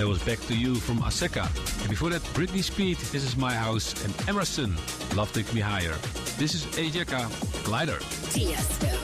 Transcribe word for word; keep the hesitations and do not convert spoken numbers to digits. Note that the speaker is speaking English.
That was Back to You from Aseka. And before that, Britney Spears, This Is My House, and Emerson, Love Takes Me Higher. This is Ejeka, Glider. Tiesto.